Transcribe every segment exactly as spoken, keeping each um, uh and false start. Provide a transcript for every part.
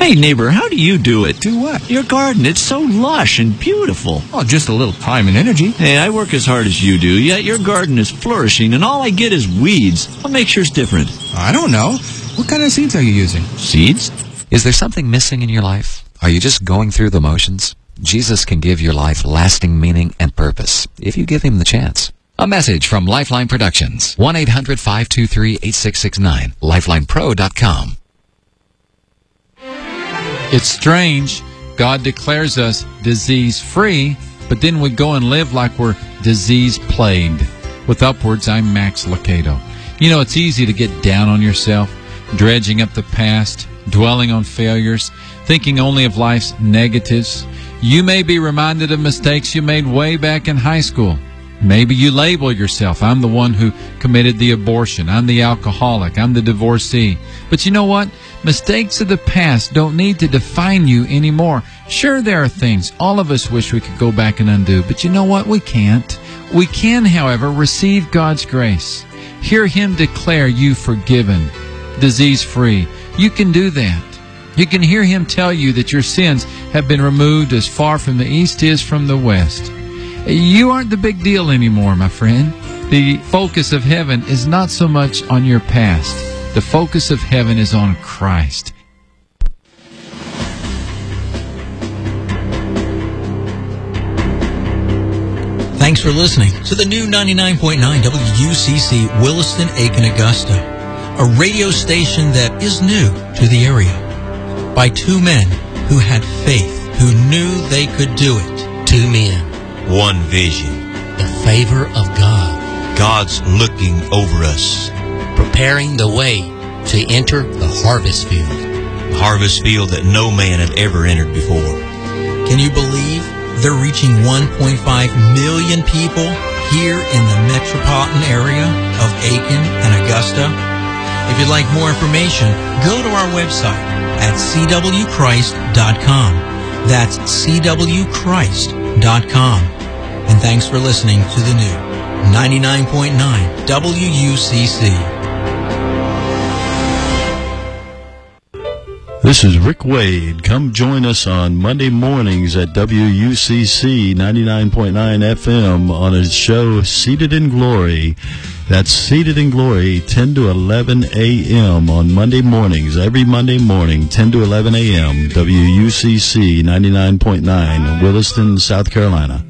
Hey, neighbor, how do you do it? Do what? Your garden, it's so lush and beautiful. Oh, just a little time and energy. Hey, I work as hard as you do, yet your garden is flourishing, and all I get is weeds. What makes yours different? I don't know. What kind of seeds are you using? Seeds? Is there something missing in your life? Are you just going through the motions? Jesus can give your life lasting meaning and purpose if you give him the chance. A message from Lifeline Productions. one eight hundred five two three eight six six nine. lifeline pro dot com. It's strange. God declares us disease-free, but then we go and live like we're disease-plagued. With Upwards, I'm Max Lucado. You know, it's easy to get down on yourself, dredging up the past, dwelling on failures, thinking only of life's negatives. You may be reminded of mistakes you made way back in high school. Maybe you label yourself, I'm the one who committed the abortion, I'm the alcoholic, I'm the divorcee. But you know what? Mistakes of the past don't need to define you anymore. Sure, there are things all of us wish we could go back and undo, but you know what? We can't. We can, however, receive God's grace. Hear him declare you forgiven, disease-free. You can do that. You can hear him tell you that your sins have been removed as far from the east is from the west. You aren't the big deal anymore, my friend. The focus of heaven is not so much on your past. The focus of heaven is on Christ. Thanks for listening to the new ninety-nine point nine W U C C Williston, Aiken, Augusta, a radio station that is new to the area, by two men who had faith, who knew they could do it. Two men. One vision. The favor of God. God's looking over us. Preparing the way to enter the harvest field. A harvest field that no man had ever entered before. Can you believe they're reaching one point five million people here in the metropolitan area of Aiken and Augusta? If you'd like more information, go to our website at c w christ dot com. That's c w christ dot com. And thanks for listening to the new ninety-nine point nine W U C C. This is Rick Wade. Come join us on Monday mornings at W U C C ninety-nine point nine F M on his show Seated in Glory. That's Seated in Glory, ten to eleven a m on Monday mornings, every Monday morning, ten to eleven a m W U C C ninety-nine point nine, Williston, South Carolina.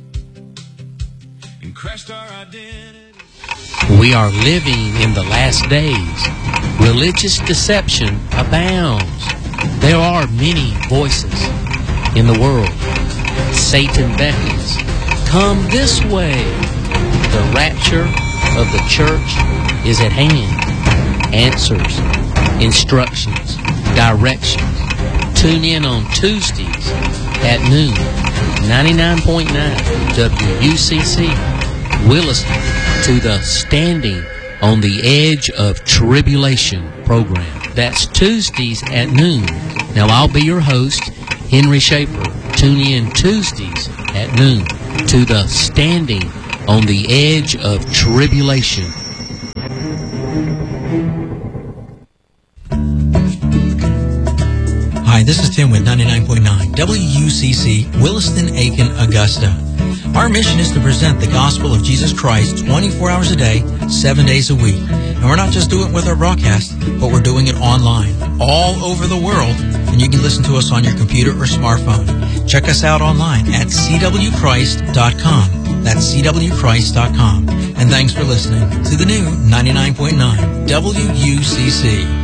We are living in the last days. Religious deception abounds. There are many voices in the world. Satan beckons, come this way. The rapture of the church is at hand. Answers, instructions, directions. Tune in on Tuesdays at noon, ninety-nine point nine W U C C, Williston, to the Standing on the Edge of Tribulation program. That's Tuesdays at noon. Now, I'll be your host, Henry Schaefer. Tune in Tuesdays at noon to the Standing on the Edge of Tribulation. Hi, this is Tim with ninety-nine point nine W U C C, Williston, Aiken, Augusta. Our mission is to present the gospel of Jesus Christ twenty-four hours a day, seven days a week. And we're not just doing it with our broadcast, but we're doing it online, all over the world. And you can listen to us on your computer or smartphone. Check us out online at c w christ dot com. That's c w christ dot com. And thanks for listening to the new ninety-nine point nine W U C C.